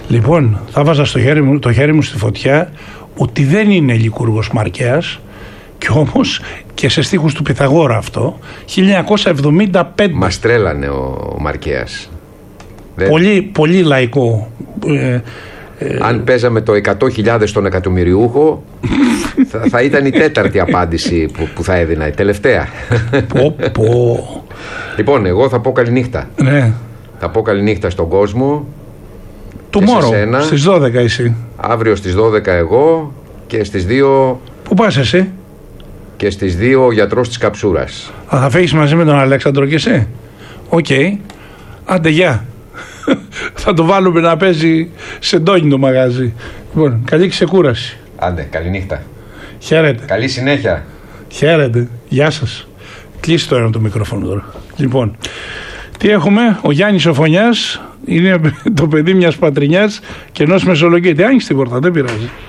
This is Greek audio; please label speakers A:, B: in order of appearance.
A: Λοιπόν, θα βάζα το χέρι μου στη φωτιά ότι δεν είναι Λικούργος Μαρκέας, και όμως και σε στίχους του Πυθαγόρα αυτό, 1975.
B: Μας τρέλανε ο Μαρκέας.
A: Πολύ λαϊκό.
B: Αν παίζαμε το 100.000 στον εκατομμυριούχο, θα ήταν η τέταρτη απάντηση που θα έδινα, η τελευταία. Λοιπόν, εγώ θα πω καληνύχτα.
A: Ναι.
B: Θα πω καληνύχτα στον κόσμο.
A: Tomorrow, στις 12 εσύ.
B: Αύριο στις 12 εγώ και στις 2...
A: Πού πας εσύ?
B: Και στις 2 ο γιατρός της Καψούρας.
A: Θα φύγεις μαζί με τον Αλέξανδρο και εσύ? Οκ. Άντε γεια. Θα το βάλουμε να παίζει σε ντόνι το μαγάζι. Λοιπόν, καλή ξεκούραση.
B: Άντε, καληνύχτα.
A: Χαίρετε.
B: Καλή συνέχεια.
A: Χαίρετε. Γεια σας. Κλείστε τώρα το μικρόφωνο τώρα. Λοιπόν, τι έχουμε? Ο Γιάννης ο Φωνιάς είναι το παιδί μιας πατρινιάς και ενός μεσολογγίτη. Άνοιξε την πόρτα, δεν πειράζει.